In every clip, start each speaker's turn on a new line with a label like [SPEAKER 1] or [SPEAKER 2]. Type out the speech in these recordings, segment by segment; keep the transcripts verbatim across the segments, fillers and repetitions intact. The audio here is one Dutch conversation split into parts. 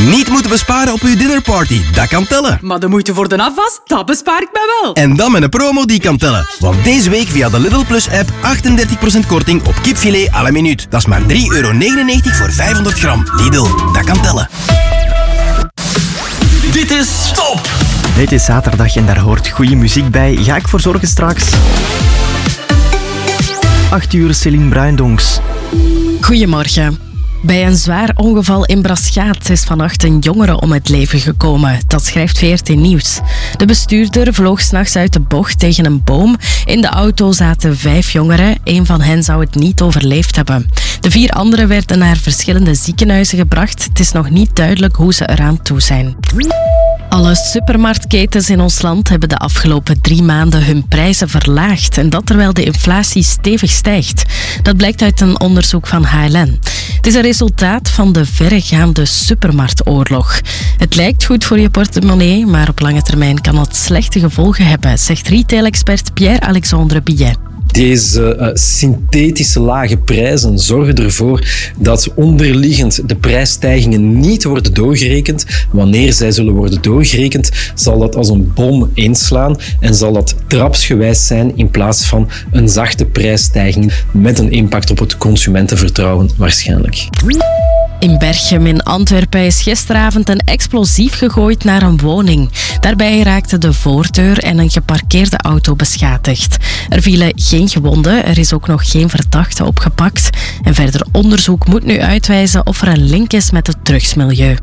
[SPEAKER 1] Niet moeten besparen op uw dinnerparty, dat kan tellen.
[SPEAKER 2] Maar de moeite voor de afwas, dat bespaar ik mij wel.
[SPEAKER 1] En dan met een promo die kan tellen. Want deze week via de Lidl Plus app achtendertig procent korting op kipfilet à la minuut. Dat is maar drie euro negenennegentig voor vijfhonderd gram. Lidl, dat kan tellen.
[SPEAKER 3] Dit is Top!
[SPEAKER 4] Het is zaterdag en daar hoort goede muziek bij. Ga ik voor zorgen straks. acht uur Céline Bruindonks.
[SPEAKER 5] Goedemorgen. Bij een zwaar ongeval in Braschaat is vannacht een jongere om het leven gekomen. Dat schrijft V R T Nieuws. De bestuurder vloog 's nachts uit de bocht tegen een boom. In de auto zaten vijf jongeren. Eén van hen zou het niet overleefd hebben. De vier anderen werden naar verschillende ziekenhuizen gebracht. Het is nog niet duidelijk hoe ze eraan toe zijn. Alle supermarktketens in ons land hebben de afgelopen drie maanden hun prijzen verlaagd. En dat terwijl de inflatie stevig stijgt. Dat blijkt uit een onderzoek van H L N. Het is een resultaat van de verregaande supermarktoorlog. Het lijkt goed voor je portemonnee, maar op lange termijn kan het slechte gevolgen hebben, zegt retail-expert Pierre-Alexandre Billet.
[SPEAKER 6] Deze uh, synthetische lage prijzen zorgen ervoor dat onderliggend de prijsstijgingen niet worden doorgerekend. Wanneer zij zullen worden doorgerekend, zal dat als een bom inslaan en zal dat trapsgewijs zijn in plaats van een zachte prijsstijging met een impact op het consumentenvertrouwen waarschijnlijk.
[SPEAKER 5] In Berchem in Antwerpen is gisteravond een explosief gegooid naar een woning. Daarbij raakte de voordeur en een geparkeerde auto beschadigd. Er vielen geen gewonden, er is ook nog geen verdachte opgepakt. En verder onderzoek moet nu uitwijzen of er een link is met het drugsmilieu.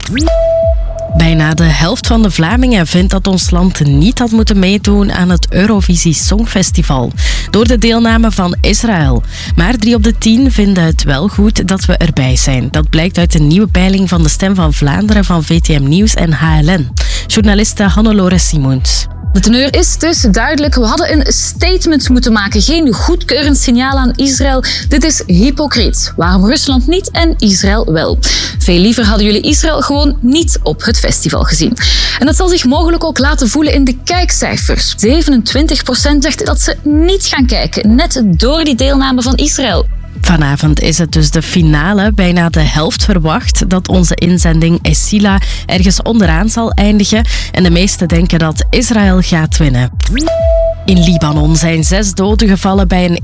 [SPEAKER 5] Bijna de helft van de Vlamingen vindt dat ons land niet had moeten meedoen aan het Eurovisie Songfestival. Door de deelname van Israël. Maar drie op de tien vinden het wel goed dat we erbij zijn. Dat blijkt uit een nieuwe peiling van de Stem van Vlaanderen van V T M Nieuws en H L N. Journaliste Hannelore Simons.
[SPEAKER 7] De teneur is dus duidelijk. We hadden een statement moeten maken. Geen goedkeurend signaal aan Israël. Dit is hypocriet. Waarom Rusland niet en Israël wel? Veel liever hadden jullie Israël gewoon niet op het festival gezien. En dat zal zich mogelijk ook laten voelen in de kijkcijfers. zevenentwintig procent zegt dat ze niet gaan kijken. Net door die deelname van Israël.
[SPEAKER 5] Vanavond is het dus de finale. Bijna de helft verwacht dat onze inzending Essila ergens onderaan zal eindigen. En de meesten denken dat Israël gaat winnen. In Libanon zijn zes doden gevallen bij een